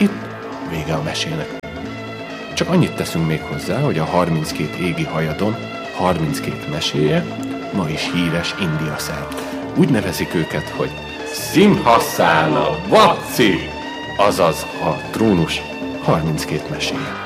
itt vége a mesének. Csak annyit teszünk még hozzá, hogy a 32 égi hajadon 32 meséje ma is híres India szert. Úgy nevezik őket, hogy Simhaszála Vaci, azaz a trónus 32 meséje.